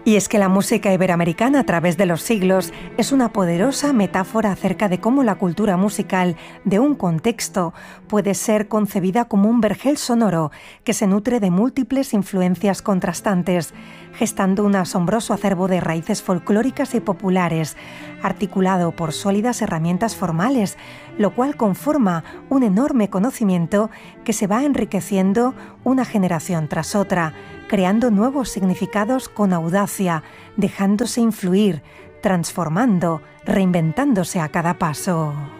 Y es que la música iberoamericana a través de los siglos es una poderosa metáfora acerca de cómo la cultura musical de un contexto puede ser concebida como un vergel sonoro que se nutre de múltiples influencias contrastantes, gestando un asombroso acervo de raíces folclóricas y populares, articulado por sólidas herramientas formales, lo cual conforma un enorme conocimiento que se va enriqueciendo una generación tras otra, creando nuevos significados con audacia, dejándose influir, transformando, reinventándose a cada paso.